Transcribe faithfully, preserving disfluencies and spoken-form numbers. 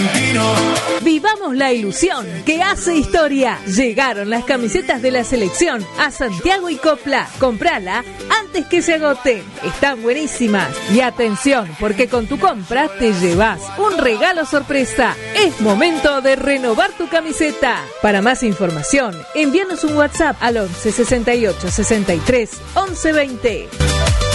argentino. Vivamos la ilusión que hace historia. Llegaron las camisetas de la selección a Santiago y Copla. Comprala antes que se agoten. Están buenísimas. Y atención, porque con tu compra te llevas un regalo sorpresa. Es momento de renovar tu camiseta. Para más información, envíanos un WhatsApp al once sesenta y ocho sesenta y tres once veinte.